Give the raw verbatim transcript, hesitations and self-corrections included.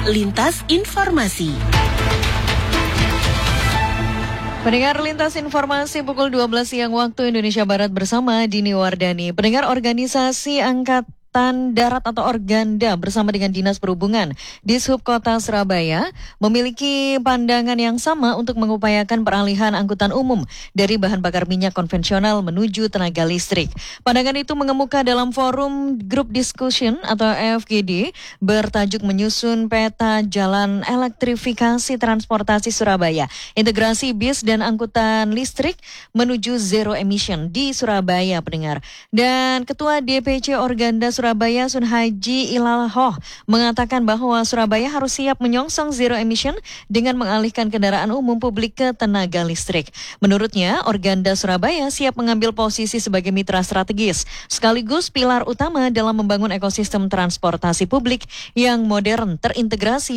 Lintas Informasi. Pendengar Lintas Informasi pukul dua belas siang waktu Indonesia Barat bersama Dini Wardani. Pendengar Organisasi Angkatan Darat atau Organda bersama dengan Dinas Perhubungan Dishub Kota Surabaya memiliki pandangan yang sama untuk mengupayakan peralihan angkutan umum dari bahan bakar minyak konvensional menuju tenaga listrik. Pandangan itu mengemuka dalam forum Group Discussion atau F G D bertajuk menyusun peta jalan elektrifikasi transportasi Surabaya, integrasi bis dan angkutan listrik menuju zero emission di Surabaya, pendengar. Dan Ketua D P C Organda Surabaya Sunhaji Ilalhoh mengatakan bahwa Surabaya harus siap menyongsong zero emission dengan mengalihkan kendaraan umum publik ke tenaga listrik. Menurutnya, Organda Surabaya siap mengambil posisi sebagai mitra strategis, sekaligus pilar utama dalam membangun ekosistem transportasi publik yang modern, terintegrasi